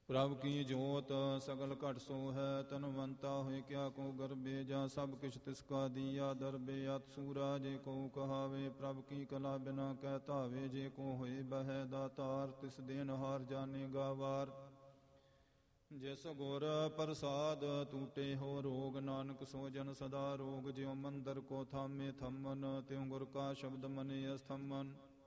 ਪ੍ਰਭ ਕੀ ਜੋਤ ਸਗਲ ਘਟ ਸੋ ਹੈ, ਤਨਵੰਤਾ ਹੋਇ ਕਿਆ ਕੋ ਗਰਬੇ, ਜਾ ਸਭ ਕਿਛ ਤਿਸ ਕਾ ਦੀਆ ਦਰਬੇ, ਅਤ ਸੂਰਾ ਜੇ ਕੋ ਕਹਾਵੇ, ਪ੍ਰਭ ਕੀ ਕਲਾ ਬਿਨਾ ਕਹਿ ਧਾਵੇ, ਜੇ ਕੋ ਹੋਏ ਬਹਿ ਦਾਤਾਰ, ਤਿਸ ਦੇਨ ਹਾਰ ਜਾਣੇ ਗਾਵਾਰ। ਜਿਸ ਗੁਰ ਪ੍ਰਸਾਦ ਟੂਟੇ ਹੋ ਰੋਗ, ਨਾਨਕ ਸੋ ਜਨ ਸਦਾ ਰੋਗ, ਜਿਉ ਮੰਦਰ ਕੋ ਥਾਮੇ ਥੰਮਨ, ਤਿਉ ਗੁਰ ਕਾ ਸ਼ਬਦ ਮਨੇ ਅਸਥੰਮਨ।